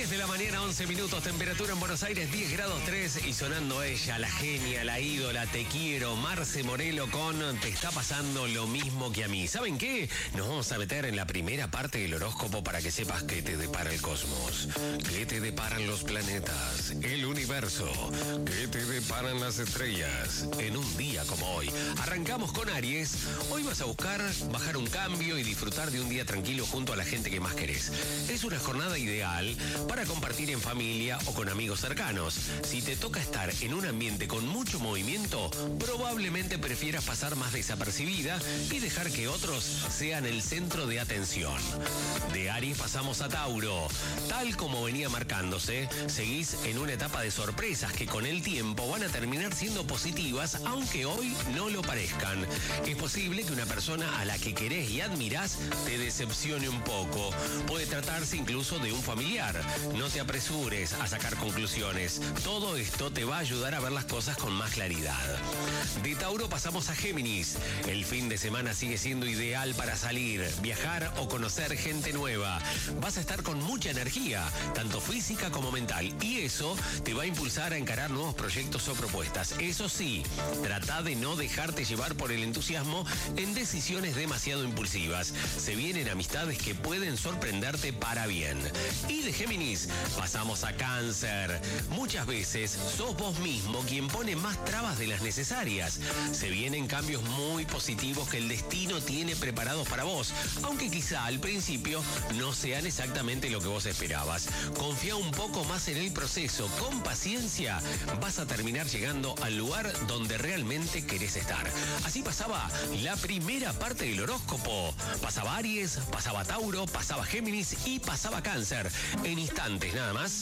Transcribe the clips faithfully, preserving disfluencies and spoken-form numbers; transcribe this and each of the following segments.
diez de la mañana, once minutos, temperatura en Buenos Aires, diez grados tres, y sonando ella, la genia, la ídola, te quiero, Marce Morelo con Te está pasando lo mismo que a mí. ¿Saben qué? Nos vamos a meter en la primera parte del horóscopo para que sepas qué te depara el cosmos, qué te deparan los planetas, el universo, qué te deparan las estrellas en un día como hoy. Arrancamos con Aries. Hoy vas a buscar bajar un cambio y disfrutar de un día tranquilo junto a la gente que más querés. Es una jornada ideal para compartir en familia o con amigos cercanos. Si te toca estar en un ambiente con mucho movimiento, probablemente prefieras pasar más desapercibida y dejar que otros sean el centro de atención. De Aries pasamos a Tauro. Tal como venía marcándose, seguís en una etapa de sorpresas que con el tiempo van a terminar siendo positivas, aunque hoy no lo parezcan. Es posible que una persona a la que querés y admirás te decepcione un poco. Puede tratarse incluso de un familiar. No te apresures a sacar conclusiones. Todo esto te va a ayudar a ver las cosas con más claridad. De Tauro pasamos a Géminis. El fin de semana sigue siendo ideal para salir, viajar o conocer gente nueva. Vas a estar con mucha energía, tanto física como mental, y eso te va a impulsar a encarar nuevos proyectos o propuestas. Eso sí, trata de no dejarte llevar por el entusiasmo en decisiones demasiado impulsivas. Se vienen amistades que pueden sorprenderte para bien. Y de Géminis pasamos a Cáncer. Muchas veces sos vos mismo quien pone más trabas de las necesarias. Se vienen cambios muy positivos que el destino tiene preparados para vos, aunque quizá al principio no sean exactamente lo que vos esperabas. Confía un poco más en el proceso. Con paciencia vas a terminar llegando al lugar donde realmente querés estar. Así pasaba la primera parte del horóscopo. Pasaba Aries, pasaba Tauro, pasaba Géminis y pasaba Cáncer. En instantes nada más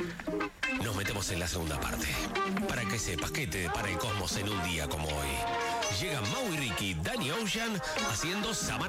nos metemos en la segunda parte, para que sepas qué te depara el cosmos en un día como hoy. Llegan Mau y Ricky, Danny Ocean haciendo Samara.